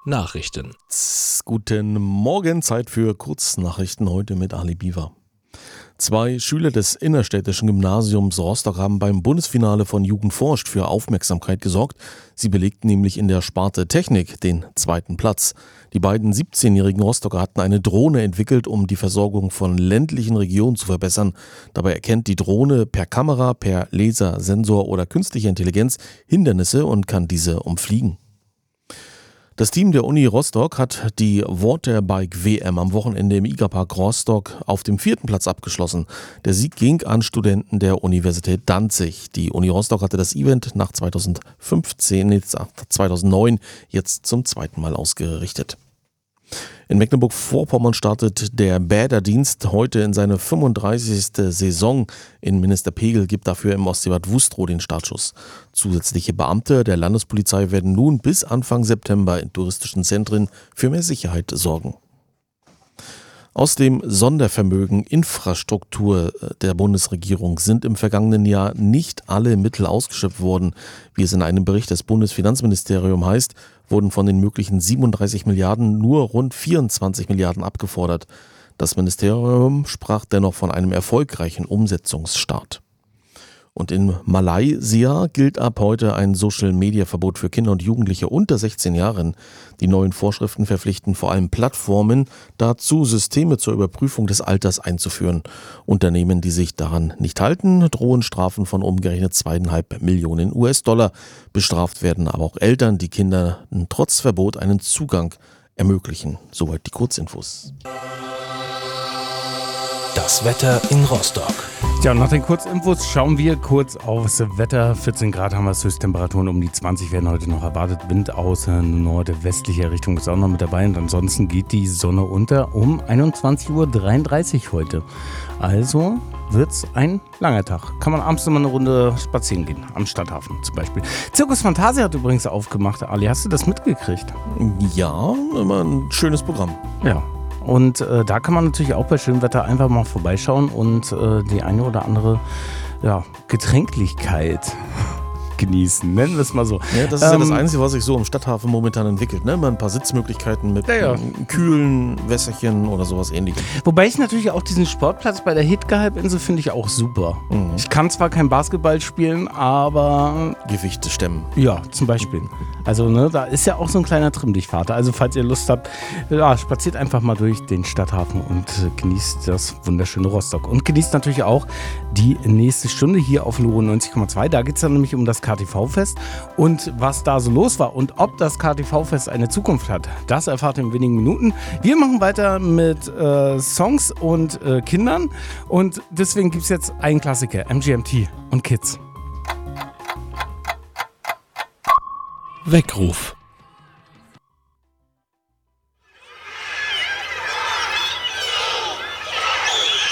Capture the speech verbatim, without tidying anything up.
Nachrichten. Guten Morgen, Zeit für Kurznachrichten heute mit Ali Biver. Zwei Schüler des innerstädtischen Gymnasiums Rostock haben beim Bundesfinale von Jugend forscht für Aufmerksamkeit gesorgt. Sie belegten nämlich in der Sparte Technik den zweiten Platz. Die beiden siebzehnjährigen Rostocker hatten eine Drohne entwickelt, um die Versorgung von ländlichen Regionen zu verbessern. Dabei erkennt die Drohne per Kamera, per Laser, Sensor oder künstlicher Intelligenz Hindernisse und kann diese umfliegen. Das Team der Uni Rostock hat die Waterbike W M am Wochenende im IGA-Park Rostock auf dem vierten Platz abgeschlossen. Der Sieg ging an Studenten der Universität Danzig. Die Uni Rostock hatte das Event nach zweitausendfünfzehn, nee, zweitausendneun jetzt zum zweiten Mal ausgerichtet. In Mecklenburg-Vorpommern startet der Bäderdienst heute in seine fünfunddreißigste Saison. Innenminister Pegel gibt dafür im Ostseebad Wustrow den Startschuss. Zusätzliche Beamte der Landespolizei werden nun bis Anfang September in touristischen Zentren für mehr Sicherheit sorgen. Aus dem Sondervermögen Infrastruktur der Bundesregierung sind im vergangenen Jahr nicht alle Mittel ausgeschöpft worden. Wie es in einem Bericht des Bundesfinanzministeriums heißt, wurden von den möglichen siebenunddreißig Milliarden nur rund vierundzwanzig Milliarden abgefordert. Das Ministerium sprach dennoch von einem erfolgreichen Umsetzungsstart. Und in Malaysia gilt ab heute ein Social-Media-Verbot für Kinder und Jugendliche unter sechzehn Jahren. Die neuen Vorschriften verpflichten vor allem Plattformen dazu, Systeme zur Überprüfung des Alters einzuführen. Unternehmen, die sich daran nicht halten, drohen Strafen von umgerechnet zweieinhalb Millionen U S-Dollar. Bestraft werden aber auch Eltern, die Kindern trotz Verbot einen Zugang ermöglichen. Soweit die Kurzinfos. Das Wetter in Rostock. Ja, und nach den Kurzinfos schauen wir kurz aufs Wetter. vierzehn Grad haben wir es, Höchsttemperaturen um die zwanzig werden heute noch erwartet. Wind aus nordwestlicher Richtung ist auch noch mit dabei. Und ansonsten geht die Sonne unter um einundzwanzig Uhr dreiunddreißig heute. Also wird es ein langer Tag. Kann man abends nochmal eine Runde spazieren gehen, am Stadthafen zum Beispiel. Circus Fantasia hat übrigens aufgemacht. Ali, hast du das mitgekriegt? Ja, immer ein schönes Programm. Ja. Und äh, da kann man natürlich auch bei schönem Wetter einfach mal vorbeischauen und äh, die eine oder andere ja, Getränklichkeit genießen, nennen wir es mal so. Ja, das ist ähm, ja das Einzige, was sich so im Stadthafen momentan entwickelt. Ne? Mal ein paar Sitzmöglichkeiten mit ja, ja. kühlen Wässerchen oder sowas ähnlichem. Wobei ich natürlich auch diesen Sportplatz bei der Hitge-Halbinsel finde ich auch super. Mhm. Ich kann zwar kein Basketball spielen, aber Gewichte stemmen. Ja, zum Beispiel. Also ne, da ist ja auch so ein kleiner Trimm-dich-Vater. Also falls ihr Lust habt, ja, spaziert einfach mal durch den Stadthafen und äh, genießt das wunderschöne Rostock. Und genießt natürlich auch die nächste Stunde hier auf Loro neunzig Komma zwei. Da geht es dann nämlich um das K T V-Fest und was da so los war und ob das K T V-Fest eine Zukunft hat. Das erfahrt ihr in wenigen Minuten. Wir machen weiter mit äh, Songs und äh, Kindern und deswegen gibt es jetzt einen Klassiker, M G M T und Kids. Weckruf.